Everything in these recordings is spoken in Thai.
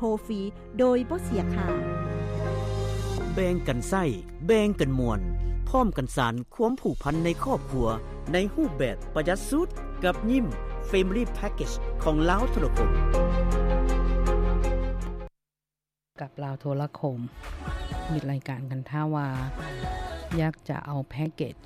รฟรีโดยบ่เสียค่าแบ่งกันใช้แบ่งกันมวลพร้อมกันสานความผูกพันในครอบครัวในรูปแบบประหยัดสุดกับยิ้ม Family Package ของลาวโทรคมกับลาวโทรคมมีรายการกันท่าว่าอยากจะเอาแพ็กเกจ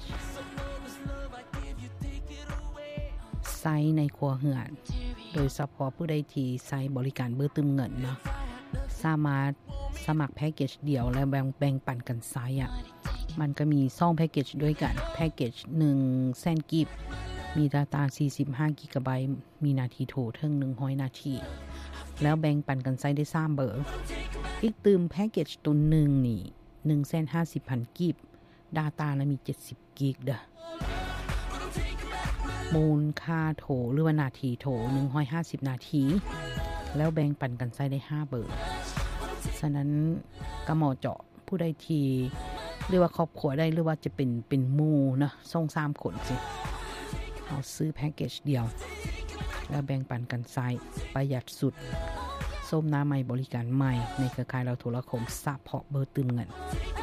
ใช้ในครัวเรือนโดยเฉพาะผู้ใดที่ใช้บริการเบอร์ตืมเงินเนาะสามารถสมัครแพ็กเกจเดียวและแบ่งปันกันใช้มันก็มี2แพ็กเกจด้วยกันแพ็กเกจ1แสนกิบมี data 45 กิกะไบต์มีนาทีโทรถึง100นาทีแล้วแบ่งปันกันใช้ได้3เบอร์อีกตืมแพ็กเกจตัวนึงนี่ 150,000 กิบ data นะมี70กิกเด้อมูลค่าโทรหรือว่านาทีโทร150นาทีแล้วแบ่งปันกันใช้ได้5เบอร์ฉะนั้นก็เหมาะเจาะผู้ใดที่หรือว่าครอบครัวได้หรือว่าจะเป็นหมู่นะ2-3คนสิเอาซื้อแพ็กเกจเดียวแล้วแบ่งปันกันใช้ประหยัดสุดส้มน้ำใหม่บริการใหม่ในเครือข่ายเราโทรคมเฉพาะเบอร์ตืมเงิน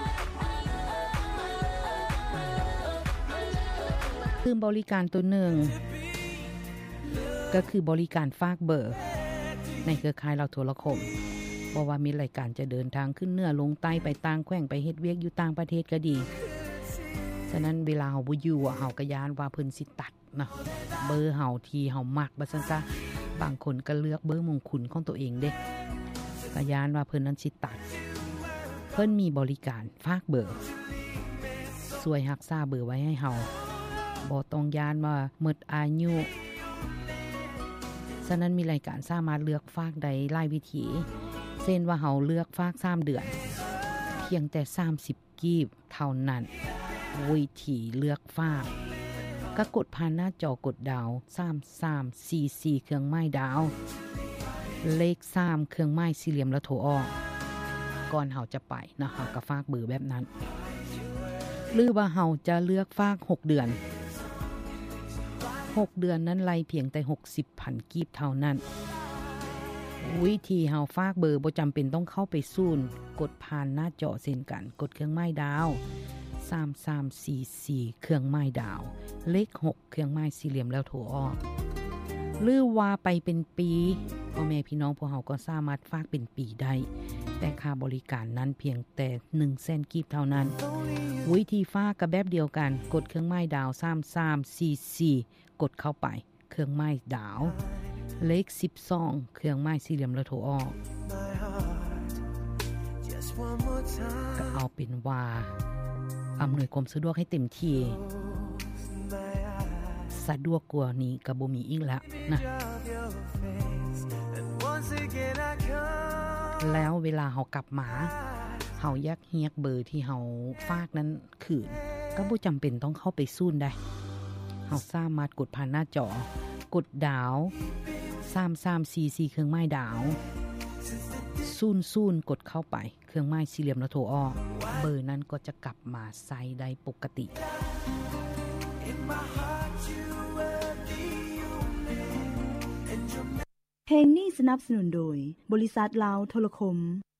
ตืมบริการตัวหนึ่งก็คือบริการฝากเบอร์ในเครือข่ายเราโทรคมเพราะว่ามีรายการจะเดินทางขึ้นเหนือลงใต้ไปต่างแขวงไปเฮ็ดเวียกอยู่ต่างประเทศก็ดีฉะนั้นเวลาเฮาบ่อยู่เฮาก็ย้านว่าเพิ่นสิตัดเนาะเบอร์เฮาที่เฮามักว่าซั่นซะบางคนก็เลือกเบอร์มงคลของตัวเองเด้ก็ย้านว่าเพิ่นนั้นสิตัดเพิ่นมีบริการฝากเบอร์ช่วยรักษาเบอร์ไว้ให้เฮาบ่ต้องย้านว่าหมดอายุฉะนั้นมีรายการสามารถเลือกฝากได้หลายวิธีเช่นว่าเฮาเลือกฝาก3เดือนเพียงแต่30กีบเท่านั้นวิธีเลือกฝากก็กดผ่านหน้าจอกดดาว3344เครื่องไม้ดาวเลข3เครื่องไม้สี่เหลี่ยมแล้วโทรออกก่อนเฮาจะไปนะเฮาก็ฝากเบอร์แบบนั้นหรือว่าเฮาจะเลือกฝาก6เดือน6เดือนนั้นไล่เพียงแต่ 60,000 กีบเท่านั้นวิธีเฮาฝากเบอร์บ่จำเป็นต้องเข้าไปศูนย์กดผ่านหน้าจอเช่นกันกดเครื่องไม้ดาว3344เครื่องไม้ดาวเลข6เครื่องไม้สี่เหลี่ยมแล้วโทรออกหรือว่าไปเป็นปีพ่อแม่พี่น้องพวกเฮาก็สามารถฝากเป็นปีได้แต่ค่าบริการนั้นเพียงแต่1แสนกีบเท่านั้นวิธีฝากก็แบบเดียวกันกดเครื่องไม้ดาว3344กดเข้าไปเครื่องไม้ดาวเลข12เครื่องไม้สี่เหลี่ยมแล้วโทรออกก็เอาเป็นว่าอำนวยความสะดวกให้เต็มที่สะดวกกว่านี้ก็บ่มีอีกแล้วนะแล้วเวลาเฮากลับมาเฮาอยากเรียกเบอร์ที่เฮาฝากนั้นคืนก็บ่จำเป็นต้องเข้าไปซูนได้เฮาสามารถกดผ่านหน้าจอกดดาว3344เครื่องไม้ดาว00กดเข้าไปเครื่องไม้สี่เหลี่ยมแล้วโทรออกเบอร์นั้นก็จะกลับมาใช้ได้ปกติเพลงนี้สนับสนุนโดยบริษัทลาวโทรคม